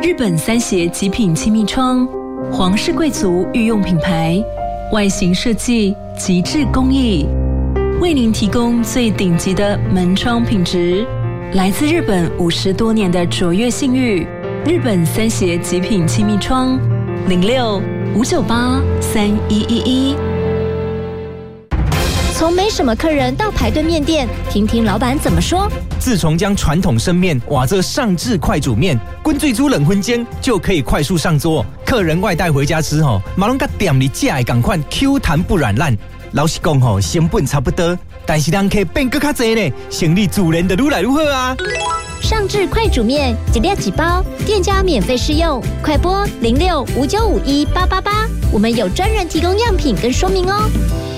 日本三协极品气密窗，皇室贵族御用品牌，外形设计极致工艺，为您提供最顶级的门窗品质。来自日本50多年的卓越信誉，日本三协极品气密窗，06-598-3111。 从没什么客人到排队面店，听听老板怎么说。 自从将传统生面瓦这上至快煮面，滚最煮冷荤煎就可以快速上桌。客人外带回家吃马龙甲店里架的同款 Q 弹不软烂。老实讲成本差不多，但是人可以变更较多呢，生意自然就愈来愈好啊。 上至快煮面，一粒几包，店家免费试用，快拨06-5951-888，我们有专人提供样品跟说明哦。